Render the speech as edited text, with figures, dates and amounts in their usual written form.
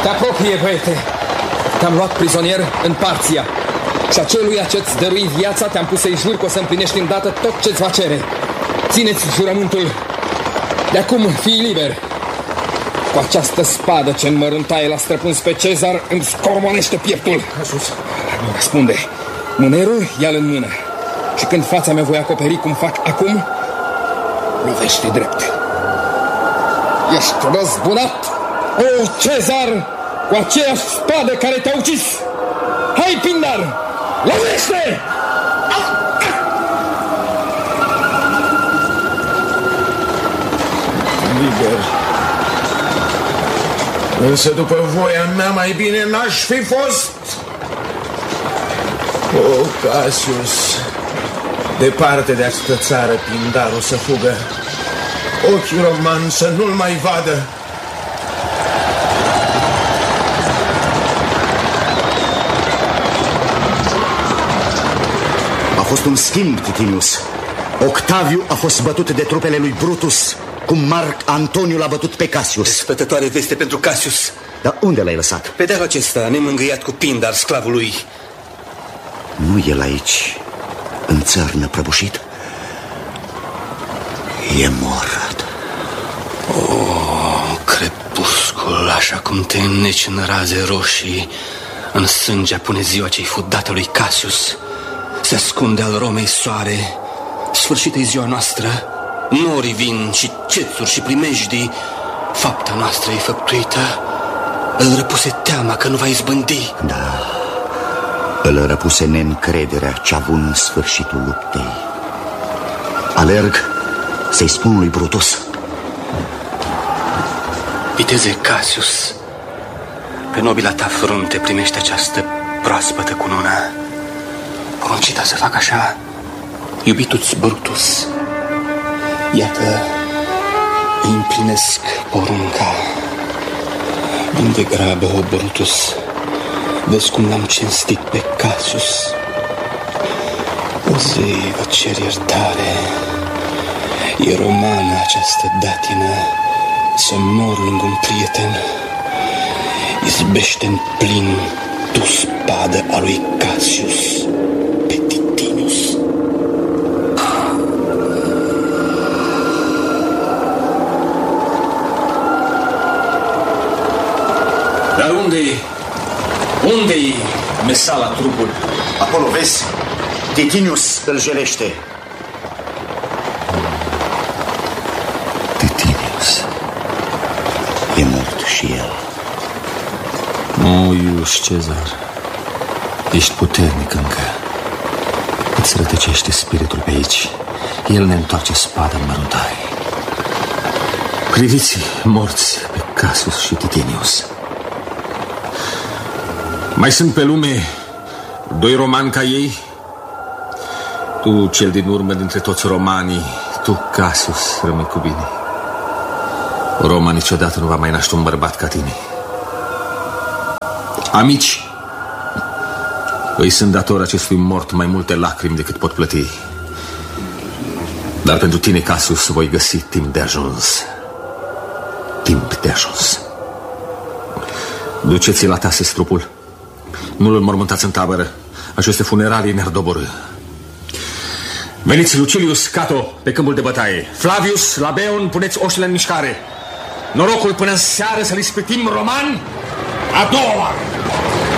Te apropie, băiete. Te-am luat prizonier în Parția și aceluia ce-ți dărui viața te-am pus să-i jur că o să împlinești îndată tot ce-ți va cere. Țineți jurământul. De acum fii liber. Cu această spadă ce în mărântaie l-a străpuns pe Cezar îmi scormonește pieptul. Cassius, nu răspunde. Mânerul ia-l în mână și când fața mea voi acoperi cum fac acum, lovește drept. Ești răzbunat, o Cezar, cu aceeași spadă care te-a ucis. Hai, Pindar, lovește! liber. Însă după voia mea mai bine n-aș fi fost. O, Cassius, departe de această țară Pindarul să fugă. Ochii romani să nu-l mai vadă. A fost un schimb, Titinius. Octaviu a fost bătut de trupele lui Brutus, cum Marc Antoniu l-a bătut pe Cassius. Spătătoare veste pentru Cassius. Dar unde l-ai lăsat? Pe dealul acesta, nemângâiat cu Pindar, sclavul lui. Nu el aici, în țărnă prăbușit? E mort. Crepuscul, așa cum te înneci în raze roșii, în sânge pune ziua ce-i fudată lui Cassius. Se ascunde al Romei soare. Sfârșită-i ziua noastră. Norii vin și cețuri și primejdii. Fapta noastră e făptuită. Îl răpuse teama că nu va izbândi. Da, îl răpuse neîncrederea ce-a avut în sfârșitul luptei. Alerg să-i spun lui Brutus. Viteze Cassius, pe nobila ta frunte primește această proaspătă cunună. Poruncita să fac așa, iubitu-ți Brutus. Iată, îi împlinesc porunca. Vin de grabă, o Brutus. Vezi cum l-am cinstit pe Cassius. O zei vă cer iertare. E romană această datină. Să mor lângă un prieten. Izbește-n plin tu spadă a lui Cassius pe Titinius. Dar unde-i mesala trupul? Acolo, vezi? Titinius îl jelește. Titinius e mort și el. Nu, Iulius Cezar, ești puternic încă. Îți rătăcește spiritul pe aici. El ne întoarce spada în măruntaie. Priviți morți pe Cassius și Titinius. Mai sunt pe lume doi romani ca ei? Tu, cel din urmă dintre toți romanii, tu, Cassius, rămâi cu bine. Roma niciodată nu va mai naște un bărbat ca tine. Amici, îi sunt dator acestui mort mai multe lacrimi decât pot plăti. Dar pentru tine, Cassius, voi găsi timp de ajuns. Timp de ajuns. Duceți-l la Tases trupul. Nu-l înmormântați în tabără. Aceste funeralii ne-ar doborî. Veniți, Lucilius, Cato, pe câmpul de bătaie. Flavius, Labeon, puneți oștile în mișcare. Norocul până în seară să-l ispitim roman a doua oară.